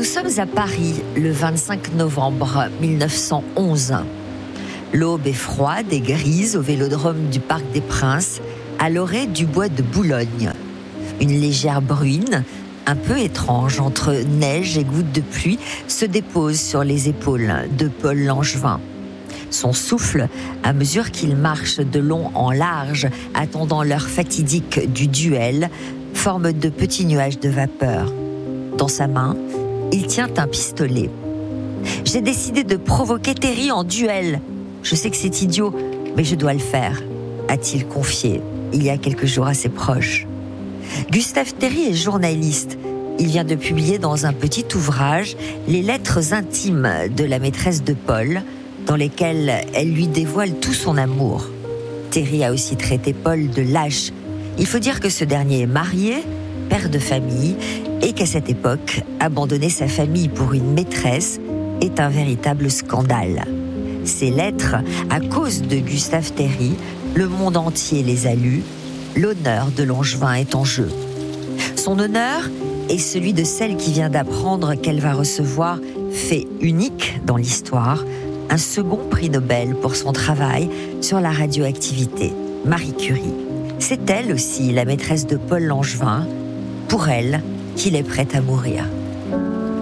sommes à Paris le 25 novembre 1911. L'aube est froide et grise au vélodrome du Parc des Princes, à l'orée du bois de Boulogne. Une légère bruine, un peu étrange entre neige et gouttes de pluie, se dépose sur les épaules de Paul Langevin. Son souffle, à mesure qu'il marche de long en large, attendant l'heure fatidique du duel, forme de petits nuages de vapeur. Dans sa main, il tient un pistolet. « J'ai décidé de provoquer Terry en duel. Je sais que c'est idiot, mais je dois le faire », a-t-il confié il y a quelques jours à ses proches. Gustave Terry est journaliste. Il vient de publier dans un petit ouvrage les lettres intimes de la maîtresse de Paul, dans lesquelles elle lui dévoile tout son amour. Terry a aussi traité Paul de lâche. Il faut dire que ce dernier est marié, père de famille, et qu'à cette époque, abandonner sa famille pour une maîtresse est un véritable scandale. Ces lettres, à cause de Gustave Terry, le monde entier les a lues. L'honneur de Langevin est en jeu. Son honneur est celui de celle qui vient d'apprendre qu'elle va recevoir, fait unique dans l'histoire, un second prix Nobel pour son travail sur la radioactivité, Marie Curie. C'est elle aussi, la maîtresse de Paul Langevin, pour elle qu'il est prêt à mourir.